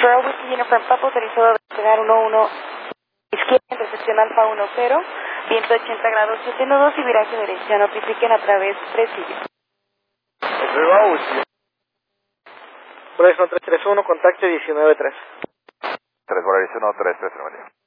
Farrell Whiskey Uniform Papa autorizado a despegar 11 izquierda en recepción Alfa 10, viento 80 grados 7 nudos y viraje derecha, notifiquen a través presidio. Horizon 331, contacto 19-3. 3 Horizon 331.